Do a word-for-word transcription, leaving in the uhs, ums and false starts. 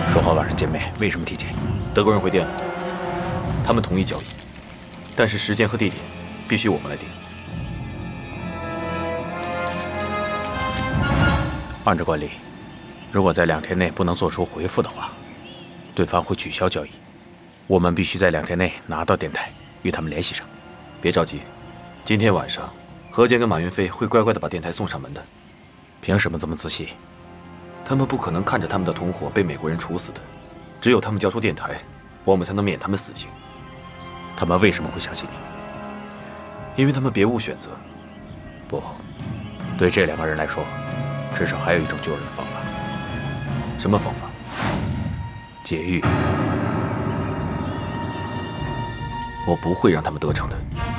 说好晚上见面，为什么提前？ 德国人回电了，他们同意交易，但是时间和地点必须我们来定。 按照惯例，如果在两天内不能做出回复的话，对方会取消交易。我们必须在两天内拿到电台，与他们联系上。 别着急，今天晚上何健跟马云飞会乖乖的把电台送上门的。 凭什么这么自信？ 他们不可能看着他们的同伙被美国人处死的，只有他们交出电台，我们才能免他们死刑。 他们为什么会相信你？ 因为他们别无选择。 不，对这两个人来说，至少还有一种救人的方法。 什么方法？ 劫狱。 我不会让他们得逞的。